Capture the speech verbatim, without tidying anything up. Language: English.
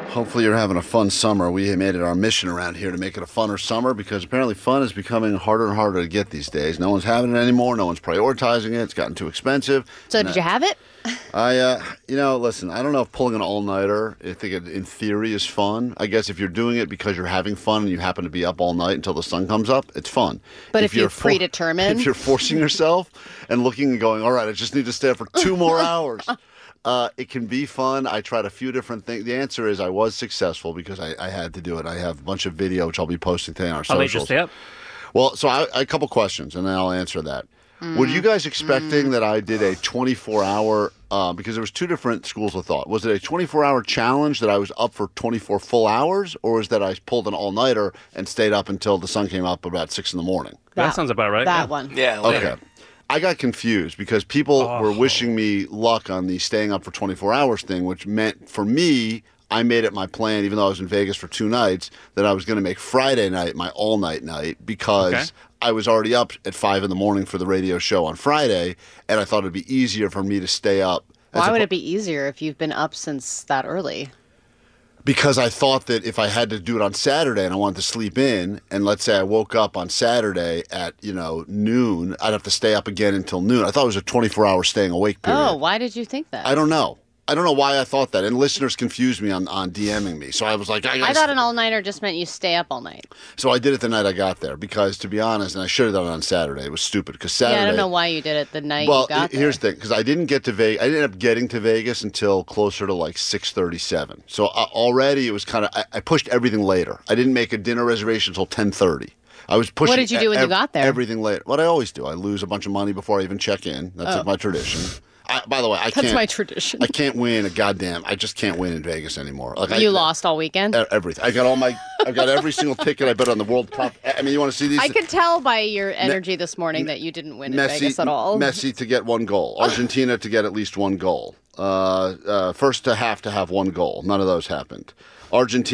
Hopefully you're having a fun summer. We made it our mission around here to make it a funner summer because apparently fun is becoming harder and harder to get these days. No one's having it anymore. No one's prioritizing it. It's gotten too expensive. So And did I- you have it? I, uh, you know, listen, I don't know if pulling an all-nighter, I think it, in theory, is fun. I guess if you're doing it because you're having fun and you happen to be up all night until the sun comes up, it's fun. But if you're you're predetermined- If you're forcing yourself and looking and going, all right, I just need to stay up for two more hours, uh, it can be fun. I tried a few different things. The answer is I was successful because I, I had to do it. I have a bunch of video, which I'll be posting today on our How late socials. did you stay up? Well, so I, I, a couple questions, and then I'll answer that. Were you guys expecting that I did a twenty-four hour, uh, because there was two different schools of thought. Was it a twenty-four hour challenge that I was up for twenty-four full hours, or was that I pulled an all-nighter and stayed up until the sun came up about six in the morning? That sounds about right. That yeah. one. Yeah, later. Okay. I got confused because people were wishing me luck on the staying up for twenty-four hours thing, which meant for me, I made it my plan, even though I was in Vegas for two nights, that I was going to make Friday night my all-night night because Okay. I was already up at five in the morning for the radio show on Friday, and I thought it'd be easier for me to stay up. as Why would oppo- it be easier if you've been up since that early? Because I thought that if I had to do it on Saturday and I wanted to sleep in, and let's say I woke up on Saturday at, you know, noon, I'd have to stay up again until noon. I thought it was a twenty-four hour staying awake period. Oh, why did you think that? I don't know. I don't know why I thought that. And listeners confused me on, on DMing me. So I was like, I, gotta I thought st- an all-nighter just meant you stay up all night. So I did it the night I got there because, to be honest, and I should have done it on Saturday. It was stupid because Saturday. Yeah, I don't know why you did it the night Well, you got he- here's there. the thing, because I didn't get to Vegas. I didn't end up getting to Vegas until closer to like six thirty-seven. So uh, already it was kind of, I, I pushed everything later. I didn't make a dinner reservation until ten thirty. I was pushing. What did you do when you ev- got there? Everything later. What I always do. I lose a bunch of money before I even check in. That's Oh. my tradition. I, by the way, I That's can't. my tradition. I can't win a goddamn. I just can't win in Vegas anymore. Like I, You lost all weekend? e- everything. I got all my. I got every single ticket I bet on the World Cup. I mean, you want to see these? I could tell by your energy this morning that you didn't win in Messi, Vegas at all. Messi to get one goal. Argentina to get at least one goal. Uh, uh, first to have to have one goal. None of those happened. Argentina.